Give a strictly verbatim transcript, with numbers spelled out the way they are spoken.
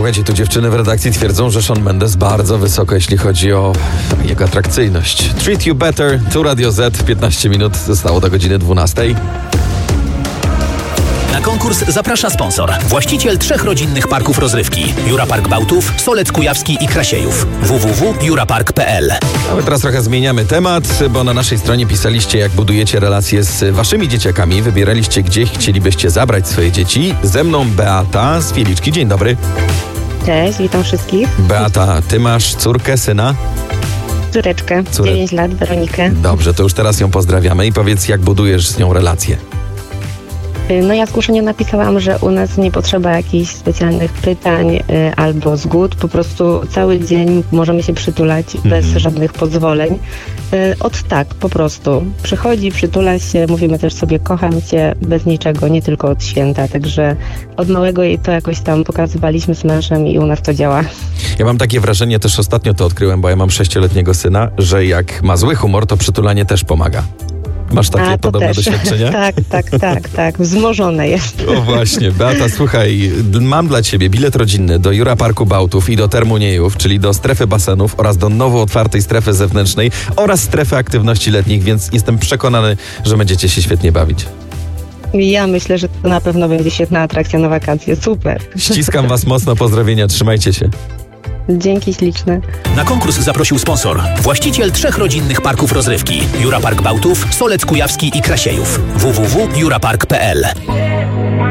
Słuchajcie, tu dziewczyny w redakcji twierdzą, że Shawn Mendes bardzo wysoko, jeśli chodzi o jego atrakcyjność. Treat You Better, tu Radio Z, piętnaście minut zostało do godziny dwunastej. Na konkurs zaprasza sponsor. Właściciel trzech rodzinnych parków rozrywki. Jura Park Bałtów, Solec Kujawski i Krasiejów. w w w kropka jura park kropka p l. A my teraz trochę zmieniamy temat, bo na naszej stronie pisaliście, jak budujecie relacje z waszymi dzieciakami. Wybieraliście, gdzie chcielibyście zabrać swoje dzieci. Ze mną Beata z Wieliczki. Dzień dobry. Cześć, witam wszystkich. Beata, ty masz córkę, syna? Córeczkę, Córe... dziewięć lat, Weronikę. Dobrze, to już teraz ją pozdrawiamy i powiedz, jak budujesz z nią relacje. No ja zgłoszeniu napisałam, że u nas nie potrzeba jakichś specjalnych pytań y, albo zgód. Po prostu cały dzień możemy się przytulać mm. bez żadnych pozwoleń. Y, od tak, po prostu. Przychodzi, przytula się, mówimy też sobie kocham cię, bez niczego, nie tylko od święta. Także od małego jej to jakoś tam pokazywaliśmy z mężem i u nas to działa. Ja mam takie wrażenie, też ostatnio to odkryłem, bo ja mam sześcioletniego syna, że jak ma zły humor, to przytulanie też pomaga. Masz takie A, podobne też. doświadczenia? tak, tak, tak, tak. Wzmożone jest. O właśnie. Beata, słuchaj, mam dla ciebie bilet rodzinny do Jura Parku Bałtów i do Termuniejów, czyli do strefy basenów oraz do nowo otwartej strefy zewnętrznej oraz strefy aktywności letnich, więc jestem przekonany, że będziecie się świetnie bawić. Ja myślę, że to na pewno będzie świetna atrakcja na wakacje. Super. Ściskam was mocno, pozdrowienia, trzymajcie się. Dzięki śliczne. Na konkurs zaprosił sponsor. Właściciel trzech rodzinnych parków rozrywki. Jura Park Bałtów, Solec Kujawski i Krasiejów. w w w kropka jura park kropka p l.